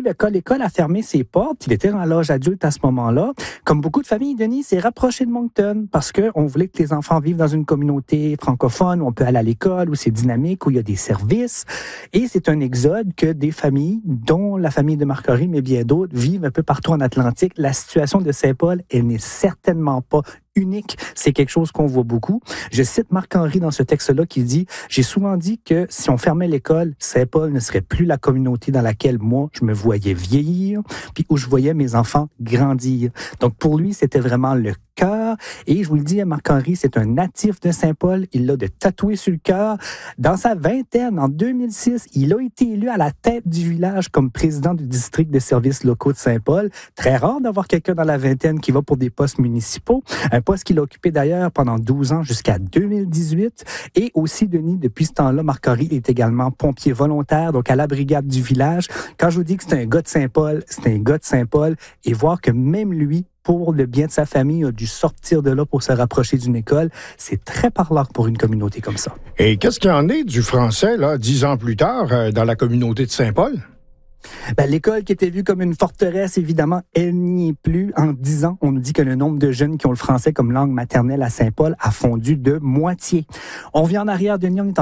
quand l'école a fermé ses portes, il était en l'âge adulte à ce moment-là, comme beaucoup de familles, Denis s'est rapproché de Moncton parce qu'on voulait que les enfants vivent dans une communauté francophone où on peut aller à l'école, où c'est dynamique, où il y a des services. Et c'est un exode que des familles, dont la famille de Marc-Henri, mais bien d'autres, vivent un peu partout en Atlantique. La situation de Saint-Paul, elle n'est certainement pas unique. C'est quelque chose qu'on voit beaucoup. Je cite Marc-Henri dans ce texte-là qui dit « J'ai souvent dit que si on fermait l'école, Saint-Paul ne serait plus la communauté dans laquelle moi, je me voyais vieillir, puis où je voyais mes enfants grandir. » Donc, pour lui, c'était vraiment le cœur. Et je vous le dis, Marc-Henri, c'est un natif de Saint-Paul. Il l'a de tatoué sur le cœur. Dans sa vingtaine, en 2006, il a été élu à la tête du village comme président du district de services locaux de Saint-Paul. Très rare d'avoir quelqu'un dans la vingtaine qui va pour des postes municipaux. Un poste qu'il a occupé d'ailleurs pendant 12 ans jusqu'à 2018. Et aussi, Denis, depuis ce temps-là, Marc-Henri est également pompier volontaire, donc à la brigade du village. Quand je vous dis que c'est un gars de Saint-Paul, c'est un gars de Saint-Paul. Et voir que même lui, pour le bien de sa famille, a dû sortir de là pour se rapprocher d'une école. C'est très parlant pour une communauté comme ça. Et qu'est-ce qu'il en est du français, là, 10 ans plus tard, dans la communauté de Saint-Paul? L'école qui était vue comme une forteresse, évidemment, elle n'y est plus. En 10 ans, on nous dit que le nombre de jeunes qui ont le français comme langue maternelle à Saint-Paul a fondu de moitié. On vient en arrière de Nyong, en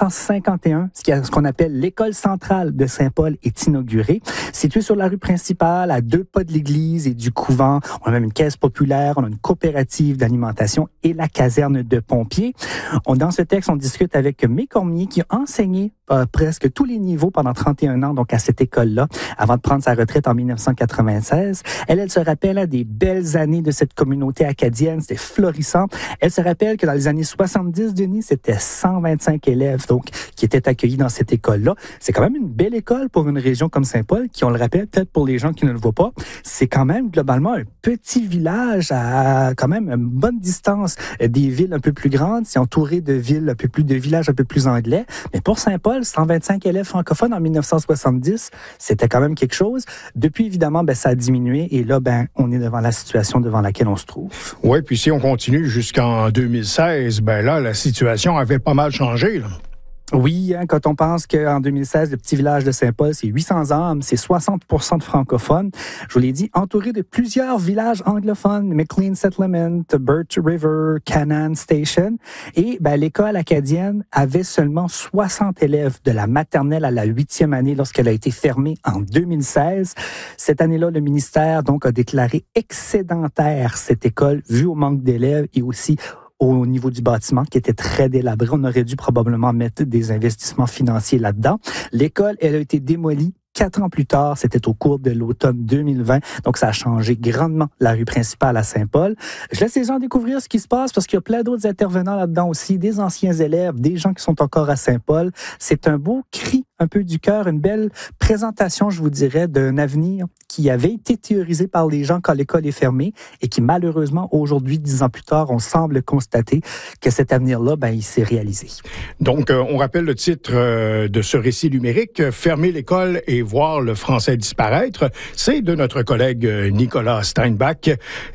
1951, ce qu'on appelle l'école centrale de Saint-Paul est inaugurée. Située sur la rue principale, à 2 pas de l'église et du couvent. On a même une caisse populaire, on a une coopérative d'alimentation et la caserne de pompiers. Dans ce texte, on discute avec Mé Cormier qui a enseigné presque tous les niveaux pendant 31 ans, donc à cette école-là, avant de prendre sa retraite en 1996. Elle se rappelle des belles années de cette communauté acadienne, c'était florissant. Elle se rappelle que dans les années 70, Denis, c'était 125 élèves donc qui étaient accueillis dans cette école-là. C'est quand même une belle école pour une région comme Saint-Paul, qui, on le rappelle, peut-être pour les gens qui ne le voient pas, c'est quand même globalement un petit village à quand même une bonne distance des villes un peu plus grandes. C'est entouré de villes un peu plus, de villages un peu plus anglais. Mais pour Saint-Paul, 125 élèves francophones en 1970, c'était quand même quelque chose. Depuis, évidemment, ça a diminué et là, on est devant la situation devant laquelle on se trouve. Oui, puis si on continue jusqu'en 2016, là, la situation avait pas mal changé, là. Oui, quand on pense qu'en 2016, le petit village de Saint-Paul, c'est 800 âmes, c'est 60% de francophones. Je vous l'ai dit, entouré de plusieurs villages anglophones, McLean Settlement, Birch River, Canaan Station. Et l'école acadienne avait seulement 60 élèves de la maternelle à la 8e année lorsqu'elle a été fermée en 2016. Cette année-là, le ministère donc a déclaré excédentaire cette école, vu au manque d'élèves et aussi au niveau du bâtiment qui était très délabré. On aurait dû probablement mettre des investissements financiers là-dedans. L'école, elle a été démolie 4 ans plus tard, c'était au cours de l'automne 2020. Donc, ça a changé grandement la rue principale à Saint-Paul. Je laisse les gens découvrir ce qui se passe parce qu'il y a plein d'autres intervenants là-dedans aussi, des anciens élèves, des gens qui sont encore à Saint-Paul. C'est un beau cri un peu du cœur, une belle présentation, je vous dirais, d'un avenir qui avait été théorisé par les gens quand l'école est fermée et qui, malheureusement, aujourd'hui, 10 ans plus tard, on semble constater que cet avenir-là, il s'est réalisé. Donc, on rappelle le titre de ce récit numérique, « Fermer l'école et voir le français disparaître ». C'est de notre collègue Nicolas Steinbach.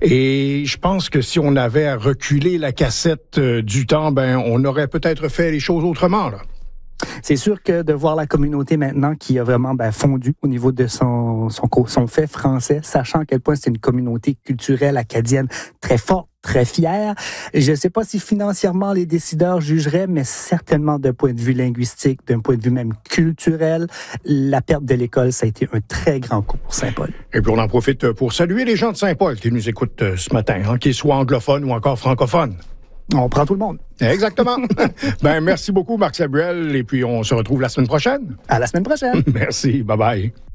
Et je pense que si on avait reculé la cassette du temps, on aurait peut-être fait les choses autrement, là. C'est sûr que de voir la communauté maintenant qui a vraiment fondu au niveau de son fait français, sachant à quel point c'est une communauté culturelle acadienne très forte, très fière. Je ne sais pas si financièrement les décideurs jugeraient, mais certainement d'un point de vue linguistique, d'un point de vue même culturel, la perte de l'école, ça a été un très grand coup pour Saint-Paul. Et puis on en profite pour saluer les gens de Saint-Paul qui nous écoutent ce matin, qu'ils soient anglophones ou encore francophones. On prend tout le monde. Exactement. Merci beaucoup, Marc Samuel. Et puis, on se retrouve la semaine prochaine. À la semaine prochaine. Merci. Bye-bye.